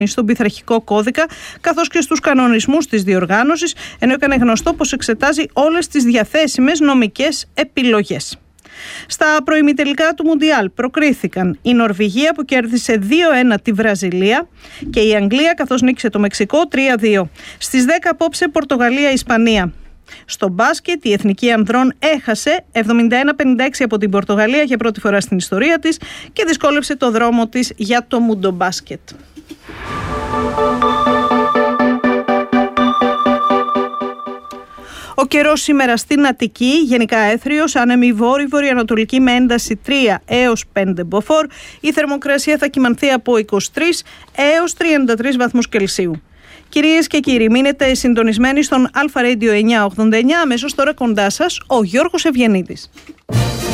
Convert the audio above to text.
στον πειθαρχικό κώδικα καθώς και στους κανονισμούς της διοργάνωσης, ενώ έκανε γνωστό πως εξετάζει όλες τις διαθέσιμες νομικές επιλογές. Στα προημιτελικά του Μουντιάλ προκρίθηκαν η Νορβηγία που κέρδισε 2-1 τη Βραζιλία και η Αγγλία καθώς νίκησε το Μεξικό 3-2. Στις 10 απόψε Πορτογαλία-Ισπανία. Στο μπάσκετ η εθνική ανδρών έχασε 71-56 από την Πορτογαλία για πρώτη φορά στην ιστορία της και δυσκόλεψε το δρόμο της για το μουντομπάσκετ. Ο καιρός σήμερα στην Αττική, γενικά έθριος, άνεμη βόρειο-βορειοανατολική με ένταση 3 έως 5 μποφόρ. Η θερμοκρασία θα κυμανθεί από 23 έως 33 βαθμούς Κελσίου. Κυρίες και κύριοι, μείνετε συντονισμένοι στον Αλφα Radio 989. Αμέσως τώρα κοντά σας ο Γιώργος Ευγενίδης.